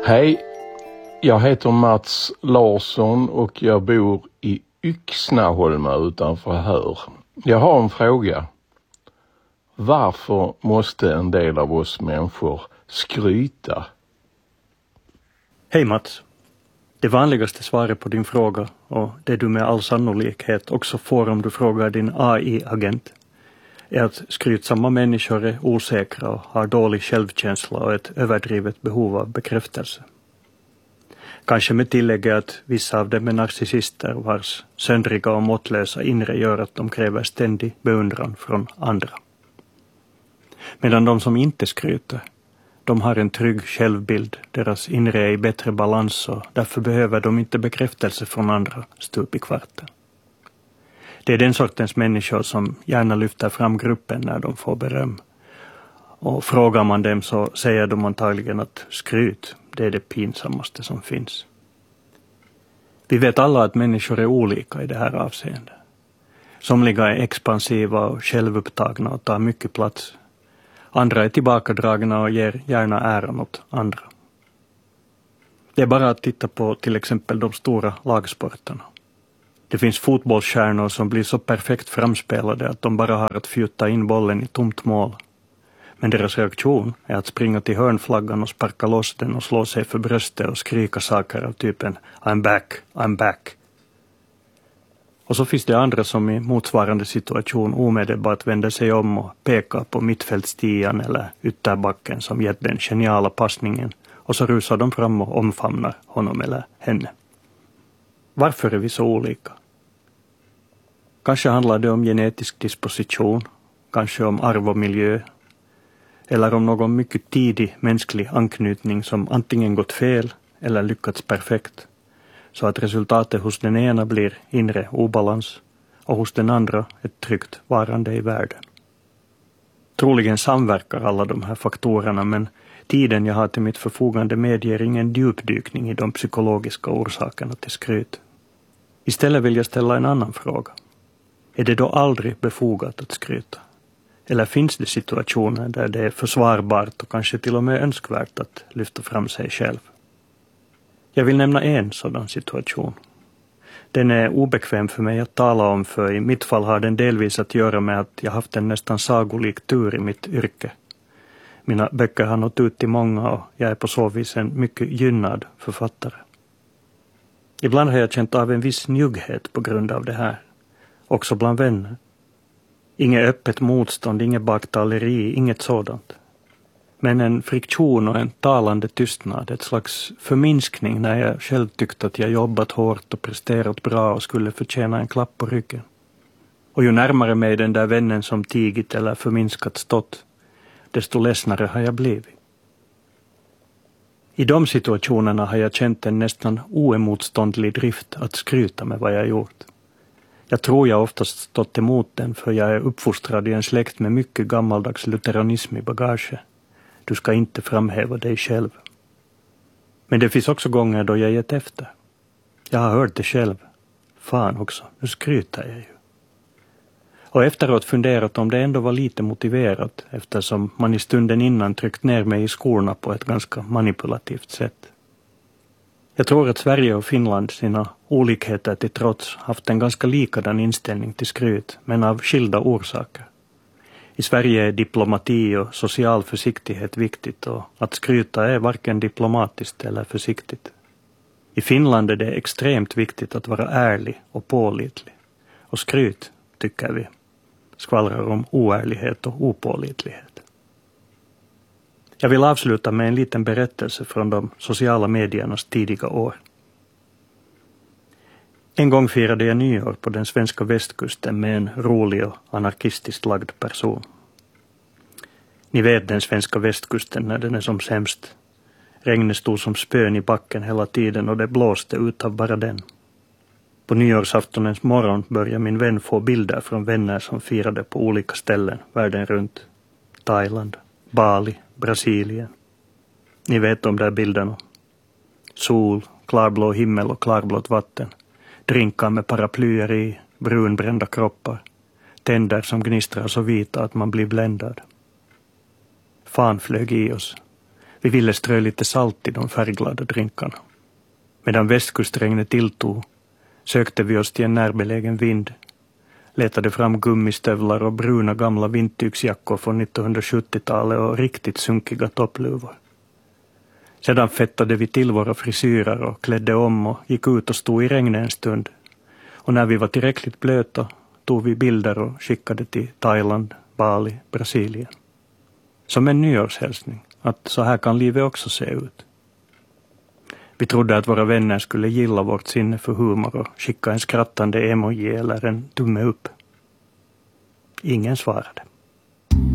Hej, jag heter Mats Larsson och jag bor i Yxnaholma utanför Hör. Jag har en fråga. Varför måste en del av oss människor skryta? Hej Mats. Det vanligaste svaret på din fråga, och det du med all sannolikhet också får om du frågar din AI-agent, är att skrytsamma människor är osäkra och har dålig självkänsla och ett överdrivet behov av bekräftelse. Kanske med tillägget att vissa av dem är narcissister vars söndriga och måttlösa inre gör att de kräver ständig beundran från andra. Medan de som inte skryter, de har en trygg självbild, deras inre är i bättre balans och därför behöver de inte bekräftelse från andra stup i kvarten. Det är den sortens människor som gärna lyfter fram gruppen när de får beröm. Och frågar man dem så säger de antagligen att skryt, det är det pinsammaste som finns. Vi vet alla att människor är olika i det här avseendet. Somliga är expansiva och självupptagna och tar mycket plats. Andra är tillbakadragna och ger gärna äran åt andra. Det är bara att titta på till exempel de stora lagsporterna. Det finns fotbollsstjärnor som blir så perfekt framspelade att de bara har att fjuta in bollen i tomt mål. Men deras reaktion är att springa till hörnflaggan och sparka loss den och slå sig för bröstet och skrika saker av typen I'm back, I'm back. Och så finns det andra som i motsvarande situation omedelbart vänder sig om och pekar på mittfältstian eller ytterbacken som gett den geniala passningen och så rusar de fram och omfamnar honom eller henne. Varför är vi så olika? Kanske handlar det om genetisk disposition, kanske om arv och miljö, eller om någon mycket tidig mänsklig anknytning som antingen gått fel eller lyckats perfekt, så att resultatet hos den ena blir inre obalans och hos den andra ett tryggt varande i världen. Troligen samverkar alla de här faktorerna, men tiden jag har till mitt förfogande medger ingen djupdykning i de psykologiska orsakerna till skryt. Istället vill jag ställa en annan fråga. Är det då aldrig befogat att skryta? Eller finns det situationer där det är försvarbart och kanske till och med önskvärt att lyfta fram sig själv? Jag vill nämna en sådan situation. Den är obekväm för mig att tala om, för i mitt fall har den delvis att göra med att jag haft en nästan sagolik tur i mitt yrke. Mina böcker har nått ut till många och jag är på så vis en mycket gynnad författare. Ibland har jag känt av en viss njugghet på grund av det här, också bland vänner. Inget öppet motstånd, inget baktaleri, inget sådant. Men en friktion och en talande tystnad, ett slags förminskning när jag själv tyckte att jag jobbat hårt och presterat bra och skulle förtjäna en klapp på ryggen. Och ju närmare mig den där vännen som tigit eller förminskat stått, desto ledsnare har jag blivit. I de situationerna har jag känt en nästan oemotståndlig drift att skryta med vad jag gjort. Jag tror jag oftast stått emot den, för jag är uppfostrad i en släkt med mycket gammaldags lutheranism i bagage. Du ska inte framhäva dig själv. Men det finns också gånger då jag gett efter. Jag har hört det själv. Fan också, nu skryter jag ju. Och efteråt funderat om det ändå var lite motiverat, eftersom man i stunden innan tryckt ner mig i skorna på ett ganska manipulativt sätt. Jag tror att Sverige och Finland, sina olikheter till trots, haft en ganska likadan inställning till skryt, men av skilda orsaker. I Sverige är diplomati och social försiktighet viktigt, och att skryta är varken diplomatiskt eller försiktigt. I Finland är det extremt viktigt att vara ärlig och pålitlig. Och skryt, tycker vi, skvallrar om oärlighet och opålitlighet. Jag vill avsluta med en liten berättelse från de sociala mediernas tidiga år. En gång firade jag nyår på den svenska västkusten med en rolig och anarkistiskt lagd person. Ni vet den svenska västkusten när den är som sämst. Regnet stod som spön i backen hela tiden och det blåste ut av bara den. På nyårsaftonens morgon började min vän få bilder från vänner som firade på olika ställen världen runt. Thailand, Bali, Brasilien. Ni vet de där bilderna. Sol, klarblå himmel och klarblått vatten. Drinkar med paraplyer i, brunbrända kroppar. Tänder som gnistrar så vita att man blir bländad. Fan flög i oss. Vi ville strö lite salt i de färgglada drinkarna. Medan västkustregnet tilltog sökte vi oss till en närbelägen vind, letade fram gummistövlar och bruna gamla vindtygsjackor från 1970-talet och riktigt sunkiga toppluvor. Sedan fettade vi till våra frisyrer och klädde om och gick ut och stod i regnet en stund. Och när vi var tillräckligt blöta tog vi bilder och skickade till Thailand, Bali, Brasilien. Som en nyårshälsning, att så här kan livet också se ut. Vi trodde att våra vänner skulle gilla vårt sinne för humor och skicka en skrattande emoji eller en tumme upp. Ingen svarade.